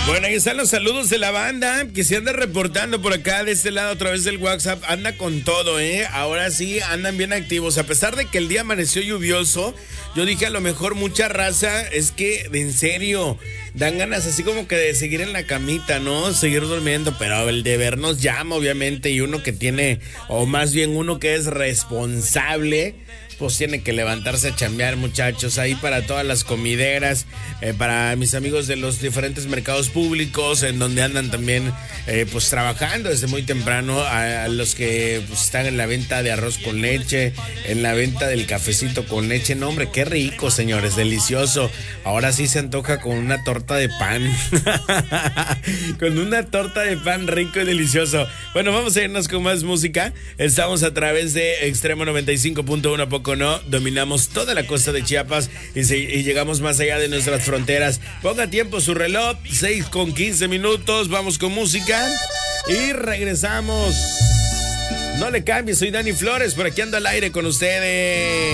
Bueno, ahí están los saludos de la banda que se anda reportando por acá de este lado a través del WhatsApp. Anda con todo, ahora sí andan bien activos. A pesar de que el día amaneció lluvioso, yo dije a lo mejor mucha raza, es que en serio dan ganas así como que de seguir en la camita, ¿no? Seguir durmiendo, pero el deber nos llama obviamente, y uno que tiene, o más bien uno que es responsable, pues tiene que levantarse a chambear, muchachos. Ahí para todas las comideras, para mis amigos de los diferentes mercados públicos, en donde andan también pues trabajando desde muy temprano, a los que pues están en la venta de arroz con leche, en la venta del cafecito con leche. No, hombre, qué rico, señores, delicioso. Ahora sí se antoja con una torta de pan. Con una torta de pan rico y delicioso. Bueno, vamos a irnos con más música. Estamos a través de Extremo 95.1, poco no, dominamos toda la costa de Chiapas y llegamos más allá de nuestras fronteras. Ponga tiempo su reloj, 6:15. Vamos con música y regresamos. No le cambies, soy Dani Flores, por aquí ando al aire con ustedes.